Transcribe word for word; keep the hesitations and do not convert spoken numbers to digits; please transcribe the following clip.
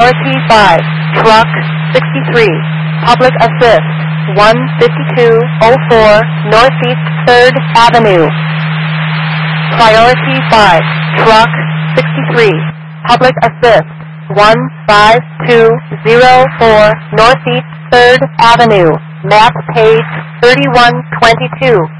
Priority five, Truck sixty-three, Public Assist one fifty-two oh four Northeast third Avenue. Priority five, Truck sixty-three, Public Assist one five two oh four Northeast third Avenue. Map page thirty-one twenty-two.